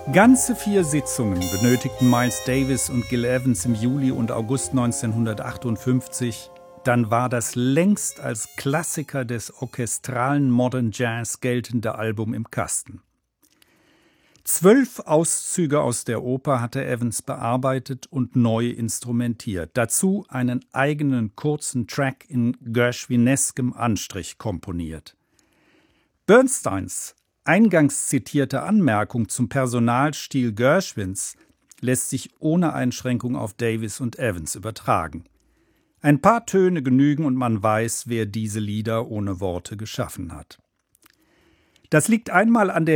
Ganze 4 Sitzungen benötigten Miles Davis und Gil Evans im Juli und August 1958. Dann war das längst als Klassiker des orchestralen Modern Jazz geltende Album im Kasten. 12 Auszüge aus der Oper hatte Evans bearbeitet und neu instrumentiert. Dazu einen eigenen kurzen Track in Gershwineskem Anstrich komponiert. Bernsteins eingangs zitierte Anmerkung zum Personalstil Gershwins lässt sich ohne Einschränkung auf Davis und Evans übertragen. Ein paar Töne genügen und man weiß, wer diese Lieder ohne Worte geschaffen hat. Das liegt einmal an der